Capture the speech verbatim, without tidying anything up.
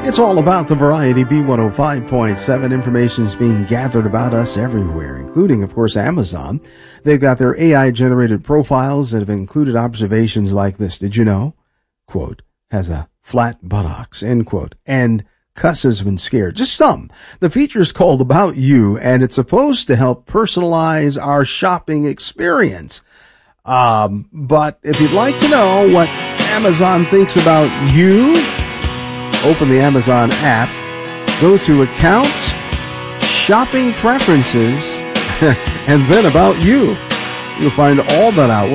It's all about the variety. B one oh five point seven. Information's being gathered about us everywhere, including, of course, Amazon. They've got their A I-generated profiles that have included observations like this. Did you know? Quote, has a flat buttocks, end quote, and cusses when scared. Just some. The feature is called About You, and it's supposed to help personalize our shopping experience. Um, but if you'd like to know what Amazon thinks about you, open the Amazon app, go to Accounts, Shopping Preferences, and then About You. You'll find all that out.